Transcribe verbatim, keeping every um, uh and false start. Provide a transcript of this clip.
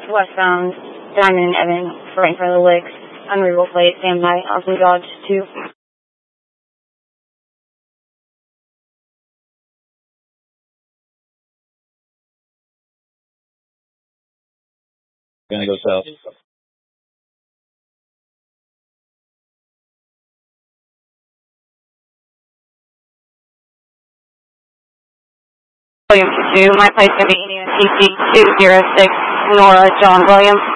westbound, Diamond and Evan, right in front of the Licks. Unreadable plate, Sam Knight, on Blue Dodge two. Gonna go south. William two, my place gonna be Indian T C two zero six, Nora John Williams.